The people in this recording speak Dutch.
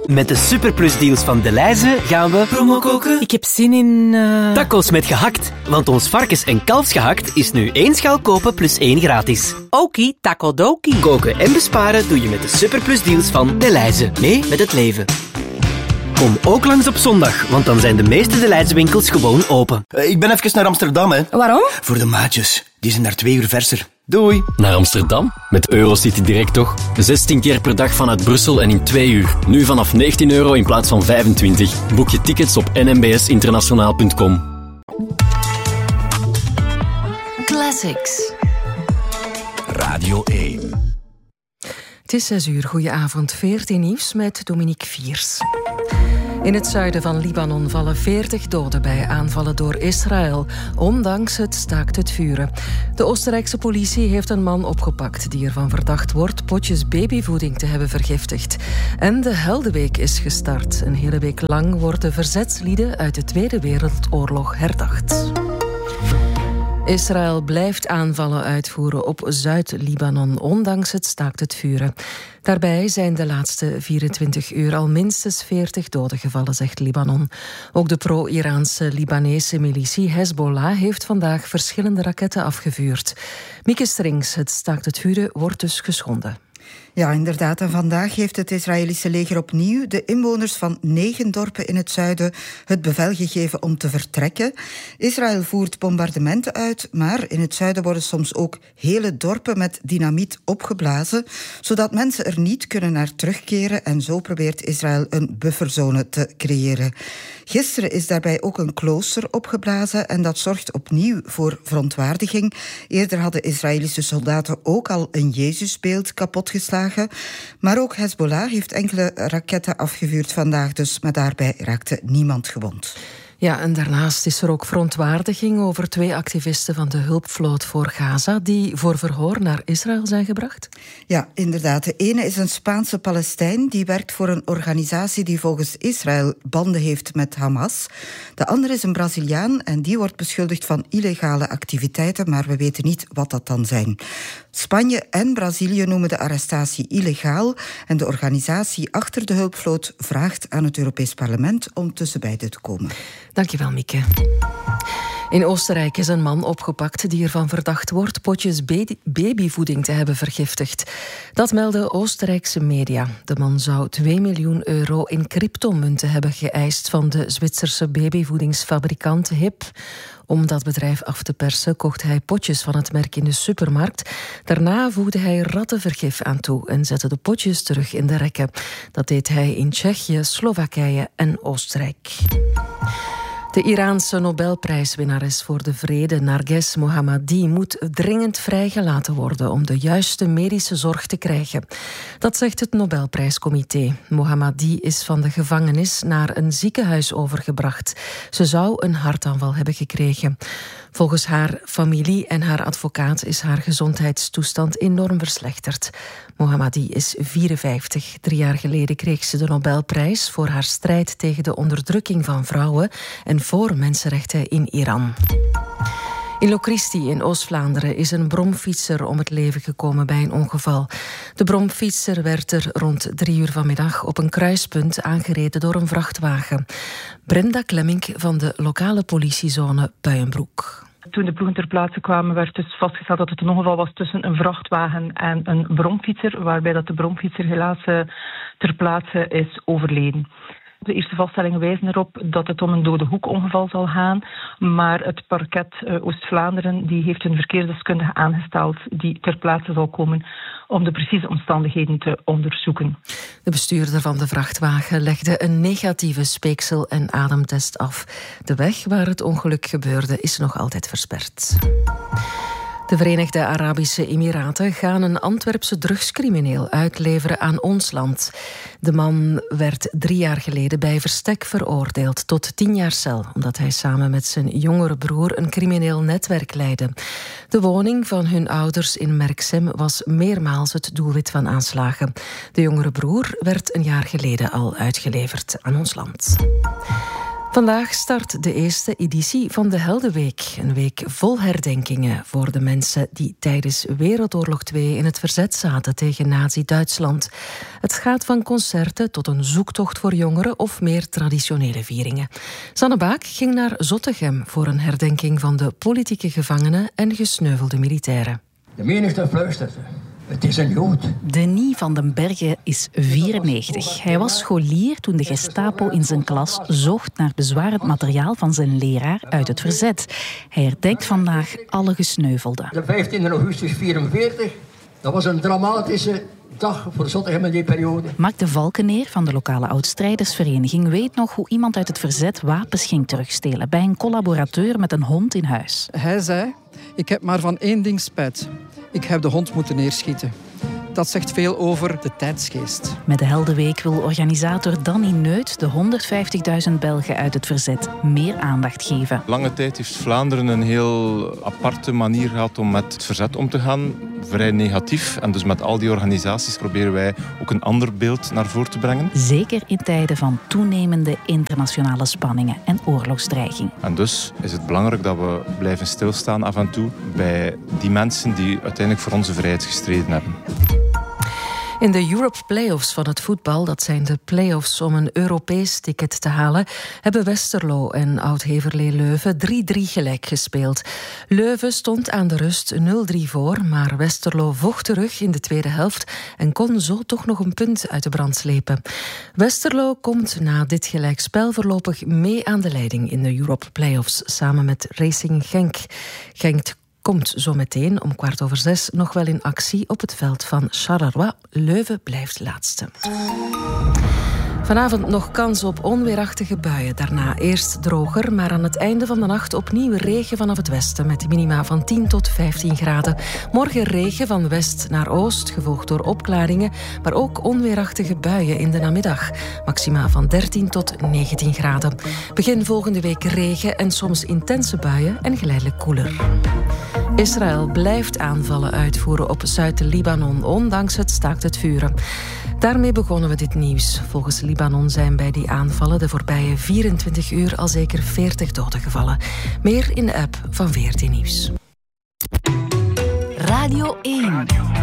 Met de superplusdeals van Delhaize gaan we promo koken. Ik heb zin in... Tacos met gehakt. Want ons varkens- en kalfsgehakt is nu 1 schaal kopen plus 1 gratis. Okie, takodoki. Koken en besparen doe je met de superplusdeals van Delhaize. Mee met het leven. Kom ook langs op zondag, want dan zijn de meeste Delhaize winkels gewoon open. Ik ben even naar Amsterdam, hè. Waarom? Voor de maatjes. Die zijn daar 2 uur verser. Doei. Naar Amsterdam? Met Eurocity Direct toch? 16 keer per dag vanuit Brussel en in 2 uur. Nu vanaf €19 in plaats van 25. Boek je tickets op nmbsinternationaal.com. Classics. Radio 1. Het is 6 uur. Goedenavond. 14 nieuws met Dominique Viers. In het zuiden van Libanon vallen 40 doden bij aanvallen door Israël, ondanks het staakt het vuren. De Oostenrijkse politie heeft een man opgepakt die ervan verdacht wordt potjes babyvoeding te hebben vergiftigd. En de Heldenweek is gestart. Een hele week lang worden verzetslieden uit de Tweede Wereldoorlog herdacht. Israël blijft aanvallen uitvoeren op Zuid-Libanon, ondanks het staakt het vuren. Daarbij zijn de laatste 24 uur al minstens 40 doden gevallen, zegt Libanon. Ook de pro-Iraanse Libanese militie Hezbollah heeft vandaag verschillende raketten afgevuurd. Mieke Strings, het staakt het vuren wordt dus geschonden. Ja, inderdaad. En vandaag heeft het Israëlische leger opnieuw de inwoners van 9 dorpen in het zuiden het bevel gegeven om te vertrekken. Israël voert bombardementen uit, maar in het zuiden worden soms ook hele dorpen met dynamiet opgeblazen, zodat mensen er niet kunnen naar terugkeren en zo probeert Israël een bufferzone te creëren. Gisteren is daarbij ook een klooster opgeblazen en dat zorgt opnieuw voor verontwaardiging. Eerder hadden Israëlische soldaten ook al een Jezusbeeld kapotgeslagen. Maar ook Hezbollah heeft enkele raketten afgevuurd vandaag, dus maar daarbij raakte niemand gewond. Ja, en daarnaast is er ook verontwaardiging over 2 activisten van de hulpvloot voor Gaza die voor verhoor naar Israël zijn gebracht. Ja, inderdaad. De ene is een Spaanse Palestijn die werkt voor een organisatie die volgens Israël banden heeft met Hamas. De andere is een Braziliaan en die wordt beschuldigd van illegale activiteiten, maar we weten niet wat dat dan zijn. Spanje en Brazilië noemen de arrestatie illegaal en de organisatie achter de hulpvloot vraagt aan het Europees Parlement om tussen beiden te komen. Dankjewel, Mieke. In Oostenrijk is een man opgepakt die ervan verdacht wordt potjes babyvoeding te hebben vergiftigd. Dat melden Oostenrijkse media. De man zou €2 miljoen in cryptomunten hebben geëist van de Zwitserse babyvoedingsfabrikant HIP. Om dat bedrijf af te persen kocht hij potjes van het merk in de supermarkt. Daarna voegde hij rattenvergif aan toe en zette de potjes terug in de rekken. Dat deed hij in Tsjechië, Slowakije en Oostenrijk. De Iraanse Nobelprijswinnares voor de vrede Narges Mohammadi moet dringend vrijgelaten worden om de juiste medische zorg te krijgen. Dat zegt het Nobelprijscomité. Mohammadi is van de gevangenis naar een ziekenhuis overgebracht. Ze zou een hartaanval hebben gekregen. Volgens haar familie en haar advocaat is haar gezondheidstoestand enorm verslechterd. Mohammadi is 54. 3 jaar geleden kreeg ze de Nobelprijs voor haar strijd tegen de onderdrukking van vrouwen en voor mensenrechten in Iran. In Lochristi in Oost-Vlaanderen is een bromfietser om het leven gekomen bij een ongeval. De bromfietser werd er rond 3 uur vanmiddag op een kruispunt aangereden door een vrachtwagen. Brenda Klemmink van de lokale politiezone Puijenbroek. Toen de ploegen ter plaatse kwamen werd dus vastgesteld dat het een ongeval was tussen een vrachtwagen en een bromfietser, waarbij dat de bromfietser helaas ter plaatse is overleden. De eerste vaststellingen wijzen erop dat het om een dode hoekongeval zal gaan, maar het parket Oost-Vlaanderen die heeft een verkeersdeskundige aangesteld die ter plaatse zal komen om de precieze omstandigheden te onderzoeken. De bestuurder van de vrachtwagen legde een negatieve speeksel- en ademtest af. De weg waar het ongeluk gebeurde is nog altijd versperd. De Verenigde Arabische Emiraten gaan een Antwerpse drugscrimineel uitleveren aan ons land. De man werd 3 jaar geleden bij verstek veroordeeld tot 10 jaar cel, omdat hij samen met zijn jongere broer een crimineel netwerk leidde. De woning van hun ouders in Merksem was meermaals het doelwit van aanslagen. De jongere broer werd een jaar geleden al uitgeleverd aan ons land. Vandaag start de eerste editie van de Heldenweek. Een week vol herdenkingen voor de mensen die tijdens Wereldoorlog II in het verzet zaten tegen Nazi-Duitsland. Het gaat van concerten tot een zoektocht voor jongeren of meer traditionele vieringen. Sanne Baak ging naar Zottegem voor een herdenking van de politieke gevangenen en gesneuvelde militairen. De menigte fluisterde. Het is een Jood. Denis van den Berge is 94. Hij was scholier toen de Gestapo in zijn klas zocht naar bezwarend materiaal van zijn leraar uit het verzet. Hij herdenkt vandaag alle gesneuvelden. De 15 augustus 1944, dat was een dramatische dag voor Zottegem in die periode. Mark de Valkeneer van de lokale oudstrijdersvereniging weet nog hoe iemand uit het verzet wapens ging terugstelen bij een collaborateur met een hond in huis. Hij zei, ik heb maar van één ding spijt. Ik heb de hond moeten neerschieten. Dat zegt veel over de tijdsgeest. Met de Heldenweek wil organisator Danny Neut de 150.000 Belgen uit het verzet meer aandacht geven. Lange tijd heeft Vlaanderen een heel aparte manier gehad om met het verzet om te gaan. Vrij negatief. En dus met al die organisaties proberen wij ook een ander beeld naar voren te brengen. Zeker in tijden van toenemende internationale spanningen en oorlogsdreiging. En dus is het belangrijk dat we blijven stilstaan af en toe bij die mensen die uiteindelijk voor onze vrijheid gestreden hebben. In de Europe Playoffs van het voetbal, dat zijn de playoffs om een Europees ticket te halen, hebben Westerlo en Oud-Heverlee Leuven 3-3 gelijk gespeeld. Leuven stond aan de rust 0-3 voor, maar Westerlo vocht terug in de tweede helft en kon zo toch nog een punt uit de brand slepen. Westerlo komt na dit gelijkspel voorlopig mee aan de leiding in de Europe Playoffs, samen met Racing Genk. Genk komt zo meteen om 5:15 nog wel in actie op het veld van Charleroi. Leuven blijft laatste. Vanavond nog kans op onweerachtige buien. Daarna eerst droger, maar aan het einde van de nacht opnieuw regen vanaf het westen met minima van 10 tot 15 graden. Morgen regen van west naar oost, gevolgd door opklaringen, maar ook onweerachtige buien in de namiddag. Maxima van 13 tot 19 graden. Begin volgende week regen en soms intense buien en geleidelijk koeler. Israël blijft aanvallen uitvoeren op Zuid-Libanon, ondanks het staakt het vuren. Daarmee begonnen we dit nieuws. Volgens Libanon zijn bij die aanvallen de voorbije 24 uur al zeker 40 doden gevallen. Meer in de app van VRT Nieuws. Radio 1.